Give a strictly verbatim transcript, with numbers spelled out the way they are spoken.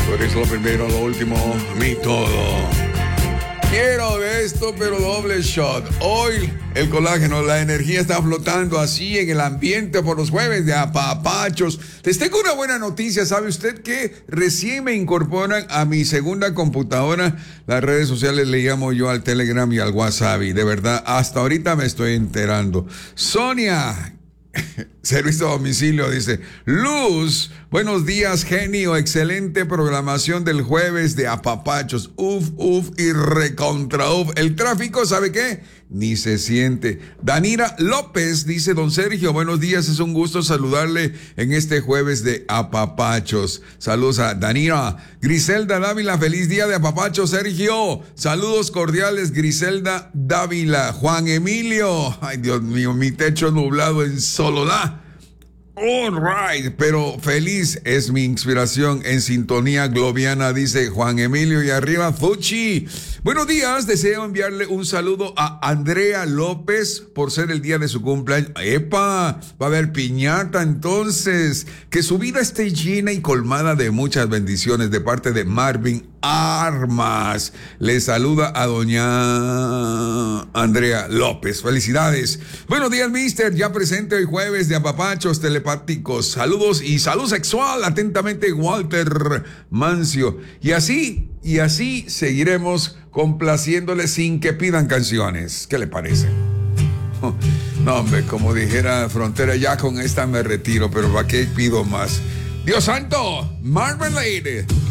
Tú eres lo primero, lo último, mi todo. Quiero de esto, pero doble shot. Hoy el colágeno, la energía está flotando así en el ambiente por los jueves de apapachos. Les tengo una buena noticia. ¿Sabe usted que recién me incorporan a mi segunda computadora? Las redes sociales le llamo yo al Telegram y al WhatsApp. Y de verdad, hasta ahorita me estoy enterando. Sonia, servicio a domicilio, dice: Luz, buenos días, genio, excelente programación del jueves de apapachos, uf, uf y recontra uf. El tráfico, ¿sabe qué? Ni se siente. Danira López dice: don Sergio, buenos días, es un gusto saludarle en este jueves de apapachos. Saludos a Danira. Griselda Dávila, feliz día de apapachos, Sergio. Saludos cordiales, Griselda Dávila. Juan Emilio, ay Dios mío, mi techo nublado en Sololá. All right, pero feliz es mi inspiración en sintonía globiana, dice Juan Emilio. Y arriba, Fuchi. Buenos días, deseo enviarle un saludo a Andrea López por ser el día de su cumpleaños. ¡Epa! Va a haber piñata entonces. Que su vida esté llena y colmada de muchas bendiciones de parte de Marvin Armas. Le saluda a doña Andrea López. Felicidades. Buenos días, mister. Ya presente hoy jueves de apapachos telepáticos. Saludos y salud sexual. Atentamente, Walter Mancio. Y así, y así seguiremos complaciéndole sin que pidan canciones. ¿Qué le parece? No, hombre, como dijera Frontera, ya con esta me retiro, pero ¿para qué pido más? Dios santo, Marmalade.